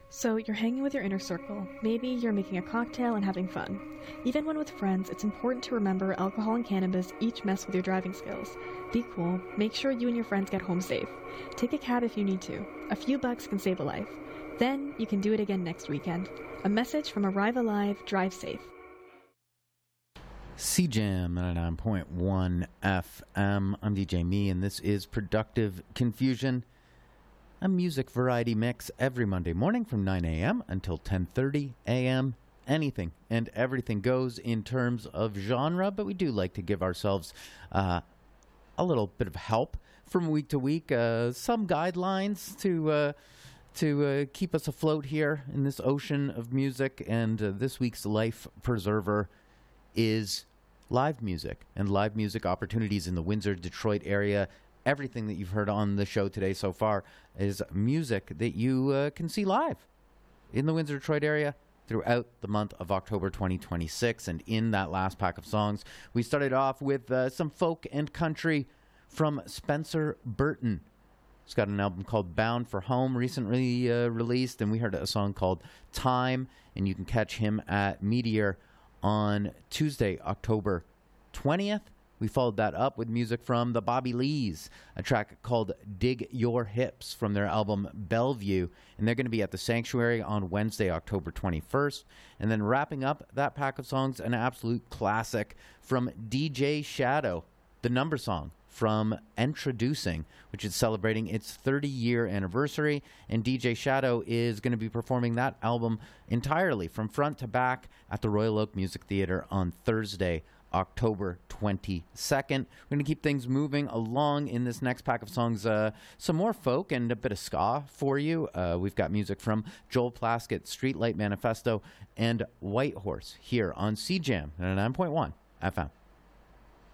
So you're hanging with your inner circle. Maybe you're making a cocktail and having fun. Even when with friends, it's important to remember alcohol and cannabis each mess with your driving skills. Be cool. Make sure you and your friends get home safe. Take a cab if you need to. A few bucks can save a life. Then you can do it again next weekend. A message from Arrive Alive, Drive Safe. CJAM 99.1 FM. I'm DJ Me, and this is Productive Confusion, a music variety mix every Monday morning from 9 a.m. until 10:30 a.m. Anything and everything goes in terms of genre, but we do like to give ourselves a little bit of help from week to week, some guidelines to keep us afloat here in this ocean of music. And this week's life preserver is live music and live music opportunities in the Windsor, Detroit area. Everything that you've heard on the show today so far is music that you can see live in the Windsor, Detroit area throughout the month of October 2026. And in that last pack of songs, we started off with some folk and country from Spencer Burton. He's got an album called Bound for Home recently released, and we heard a song called Time, and you can catch him at Meteor on Tuesday, October 20th. We followed that up with music from the Bobby Lees, a track called Dig Your Hips from their album Bellevue, and they're going to be at the Sanctuary on Wednesday, October 21st. And then wrapping up that pack of songs, an absolute classic from DJ Shadow, the number song from Introducing, which is celebrating its 30-year anniversary. And DJ Shadow is going to be performing that album entirely from front to back at the Royal Oak Music Theatre on Thursday, October 22nd. We're going to keep things moving along in this next pack of songs. Some more folk and a bit of ska for you. We've got music from Joel Plaskett, Streetlight Manifesto, and White Horse here on CJAM 99.1 FM.